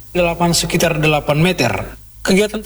sekitar 8 meter. Kegiatan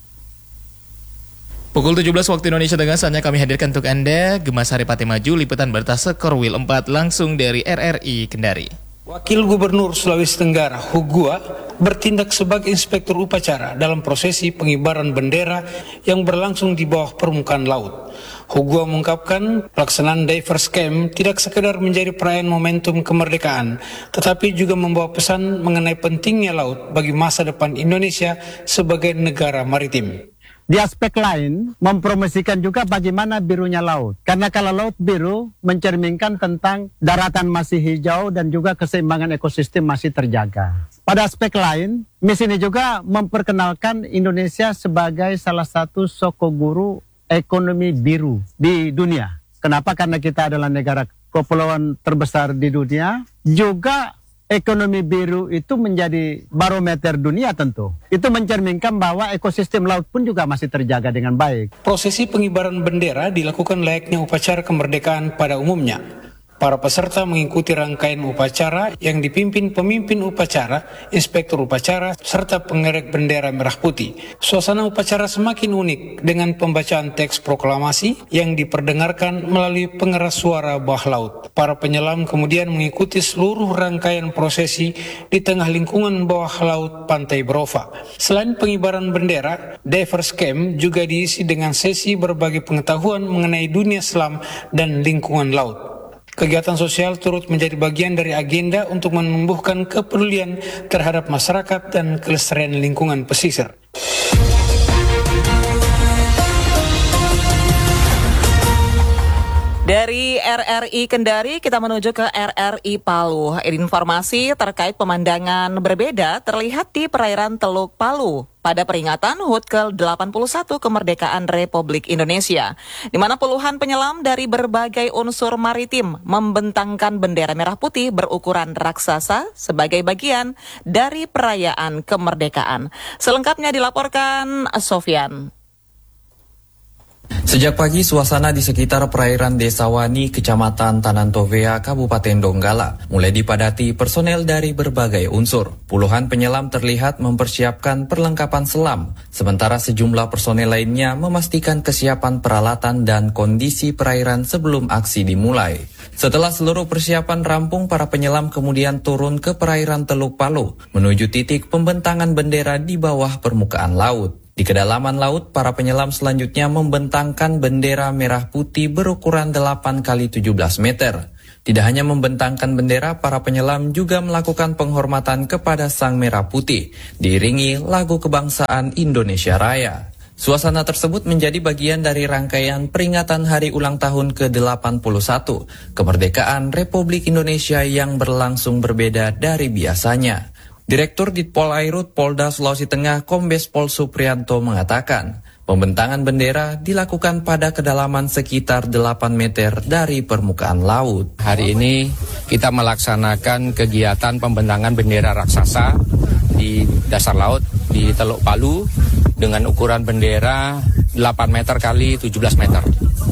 Pukul 17 waktu Indonesia Tengah saatnya kami hadirkan untuk Anda Gemas Hari Pati Maju liputan berita Sekorwil 4 langsung dari RRI Kendari. Wakil Gubernur Sulawesi Tenggara Hugua bertindak sebagai inspektur upacara dalam prosesi pengibaran bendera yang berlangsung di bawah permukaan laut. Hugua mengungkapkan pelaksanaan Divers Camp tidak sekedar menjadi perayaan momentum kemerdekaan, tetapi juga membawa pesan mengenai pentingnya laut bagi masa depan Indonesia sebagai negara maritim. Di aspek lain, mempromosikan juga bagaimana birunya laut. Karena kalau laut biru mencerminkan tentang daratan masih hijau dan juga keseimbangan ekosistem masih terjaga. Pada aspek lain, misi ini juga memperkenalkan Indonesia sebagai salah satu sokoguru ekonomi biru di dunia. Kenapa? Karena kita adalah negara kepulauan terbesar di dunia. Juga ekonomi biru itu menjadi barometer dunia tentu. Itu mencerminkan bahwa ekosistem laut pun juga masih terjaga dengan baik. Prosesi pengibaran bendera dilakukan layaknya upacara kemerdekaan pada umumnya. Para peserta mengikuti rangkaian upacara yang dipimpin pemimpin upacara, inspektur upacara, serta pengerek bendera merah putih. Suasana upacara semakin unik dengan pembacaan teks proklamasi yang diperdengarkan melalui pengeras suara bawah laut. Para penyelam kemudian mengikuti seluruh rangkaian prosesi di tengah lingkungan bawah laut Pantai Berova. Selain pengibaran bendera, Divers Camp juga diisi dengan sesi berbagi pengetahuan mengenai dunia selam dan lingkungan laut. Kegiatan sosial turut menjadi bagian dari agenda untuk menumbuhkan kepedulian terhadap masyarakat dan kelestarian lingkungan pesisir. Dari RRI Kendari kita menuju ke RRI Palu. Informasi terkait pemandangan berbeda terlihat di perairan Teluk Palu pada peringatan HUT ke-81 kemerdekaan Republik Indonesia, di mana puluhan penyelam dari berbagai unsur maritim membentangkan bendera merah putih berukuran raksasa sebagai bagian dari perayaan kemerdekaan. Selengkapnya dilaporkan Sofyan. Sejak pagi, suasana di sekitar perairan Desa Wani, Kecamatan Tanantovea, Kabupaten Donggala, mulai dipadati personel dari berbagai unsur. Puluhan penyelam terlihat mempersiapkan perlengkapan selam, sementara sejumlah personel lainnya memastikan kesiapan peralatan dan kondisi perairan sebelum aksi dimulai. Setelah seluruh persiapan rampung, para penyelam kemudian turun ke perairan Teluk Palu, menuju titik pembentangan bendera di bawah permukaan laut. Di kedalaman laut, para penyelam selanjutnya membentangkan bendera merah putih berukuran 8 x 17 meter. Tidak hanya membentangkan bendera, para penyelam juga melakukan penghormatan kepada Sang Merah Putih, diiringi lagu kebangsaan Indonesia Raya. Suasana tersebut menjadi bagian dari rangkaian peringatan Hari Ulang Tahun ke-81 Kemerdekaan Republik Indonesia yang berlangsung berbeda dari biasanya. Direktur Ditpol Airut Polda Sulawesi Tengah Kombes Pol Suprianto mengatakan, pembentangan bendera dilakukan pada kedalaman sekitar 8 meter dari permukaan laut. Hari ini kita melaksanakan kegiatan pembentangan bendera raksasa di dasar laut di Teluk Palu dengan ukuran bendera 8 meter kali 17 meter.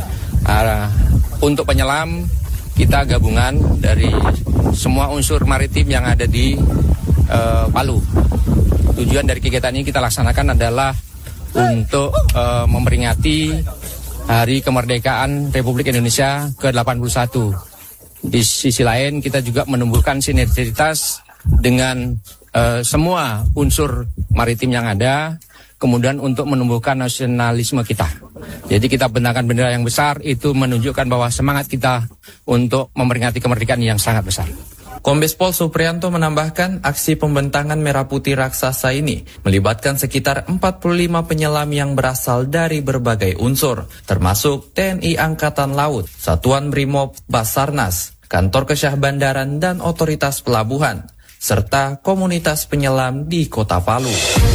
Untuk penyelam, kita gabungan dari semua unsur maritim yang ada di Palu. Tujuan dari kegiatan ini kita laksanakan adalah untuk memperingati Hari Kemerdekaan Republik Indonesia ke-81. Di sisi lain kita juga menumbuhkan sinergitas dengan semua unsur maritim yang ada, kemudian untuk menumbuhkan nasionalisme kita. Jadi kita bentangkan bendera yang besar, itu menunjukkan bahwa semangat kita untuk memperingati kemerdekaan yang sangat besar. Kombes Pol Suprianto menambahkan aksi pembentangan merah putih raksasa ini melibatkan sekitar 45 penyelam yang berasal dari berbagai unsur, termasuk TNI Angkatan Laut, Satuan Brimob, Basarnas, Kantor Kesyah Bandaran dan Otoritas Pelabuhan, serta komunitas penyelam di Kota Palu.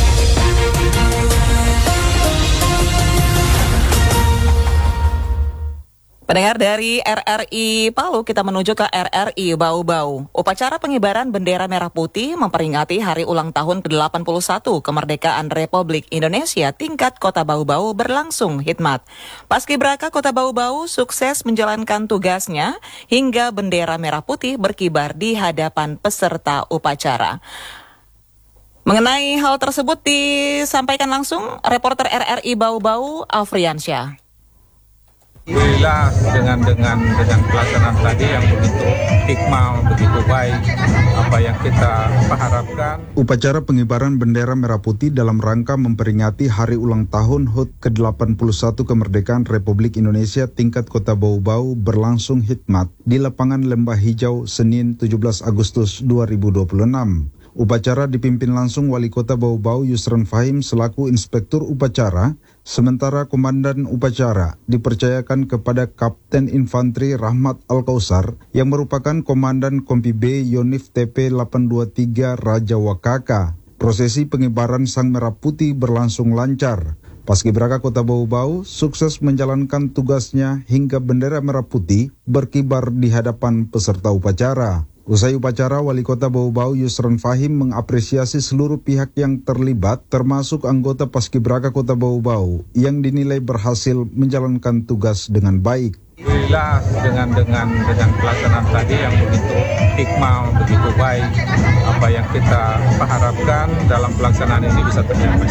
Pendengar dari RRI Palu, kita menuju ke RRI Bau-Bau. Upacara pengibaran bendera merah putih memperingati Hari Ulang Tahun ke-81 Kemerdekaan Republik Indonesia tingkat Kota Bau-Bau berlangsung hikmat. Paskibraka Kota Bau-Bau sukses menjalankan tugasnya hingga bendera merah putih berkibar di hadapan peserta upacara. Mengenai hal tersebut disampaikan langsung reporter RRI Bau-Bau Afriansyah. Alhamdulillah dengan pelaksanaan tadi yang begitu hikmah, begitu baik, apa yang kita harapkan. Upacara pengibaran bendera merah putih dalam rangka memperingati hari ulang tahun HUT ke-81 kemerdekaan Republik Indonesia tingkat Kota Bau-Bau berlangsung hikmat di lapangan Lembah Hijau Senin 17 Agustus 2026. Upacara dipimpin langsung Wali Kota Bau-Bau Yusran Fahim selaku Inspektur Upacara, sementara Komandan Upacara dipercayakan kepada Kapten Infanteri Rahmat Al-Kausar yang merupakan Komandan Kompi B Yonif TP 823 Raja Wakaka. Prosesi pengibaran Sang Merah Putih berlangsung lancar. Paskibraka Kota Bau-Bau sukses menjalankan tugasnya hingga bendera merah putih berkibar di hadapan peserta upacara. Usai upacara, Wali Kota Bau-Bau Yusran Fahim mengapresiasi seluruh pihak yang terlibat, termasuk anggota Paskibraka Kota Bau-Bau yang dinilai berhasil menjalankan tugas dengan baik. Alhamdulillah dengan pelaksanaan tadi yang begitu hikmah, begitu baik, apa yang kita harapkan dalam pelaksanaan ini bisa tercapai.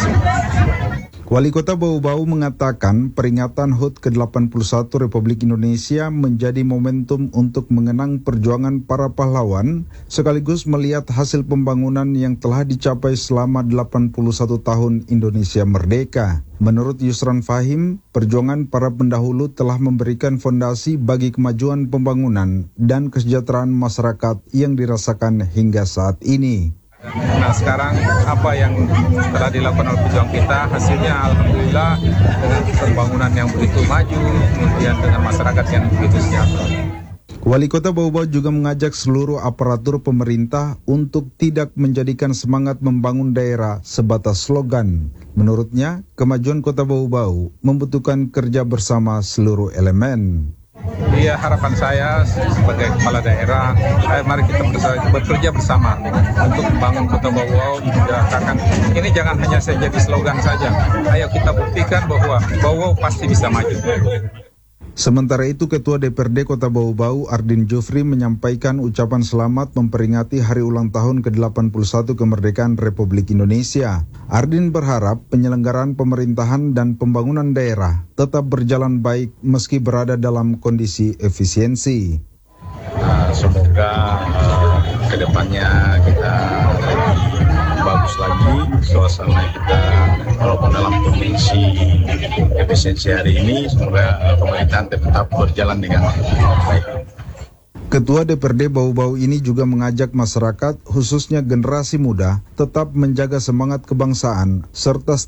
Wali Kota Bau-Bau mengatakan peringatan HUT ke-81 Republik Indonesia menjadi momentum untuk mengenang perjuangan para pahlawan sekaligus melihat hasil pembangunan yang telah dicapai selama 81 tahun Indonesia merdeka. Menurut Yusran Fahim, perjuangan para pendahulu telah memberikan fondasi bagi kemajuan pembangunan dan kesejahteraan masyarakat yang dirasakan hingga saat ini. Nah sekarang apa yang telah dilakukan oleh pejuang kita, hasilnya alhamdulillah dengan pembangunan yang begitu maju, kemudian dengan masyarakat yang begitu sejahtera. Wali Kota Bau-Bau juga mengajak seluruh aparatur pemerintah untuk tidak menjadikan semangat membangun daerah sebatas slogan. Menurutnya, kemajuan Kota Bau-Bau membutuhkan kerja bersama seluruh elemen. Iya, harapan saya sebagai kepala daerah, mari kita bekerja bersama untuk membangun Kota Bau-Bau. Ini jangan hanya jadi slogan saja. Ayo kita buktikan bahwa Bau-Bau pasti bisa maju. Sementara itu, Ketua DPRD Kota Bau-Bau Ardin Jufri menyampaikan ucapan selamat memperingati hari ulang tahun ke-81 kemerdekaan Republik Indonesia. Ardin berharap penyelenggaraan pemerintahan dan pembangunan daerah tetap berjalan baik meski berada dalam kondisi efisiensi. Semoga kedepannya kita bagus lagi, suasana kita walaupun dalam kondisi efisiensi hari ini, semoga pemerintahan tetap berjalan dengan baik. Ketua DPRD Bau-Bau ini juga mengajak masyarakat, khususnya generasi muda, tetap menjaga semangat kebangsaan serta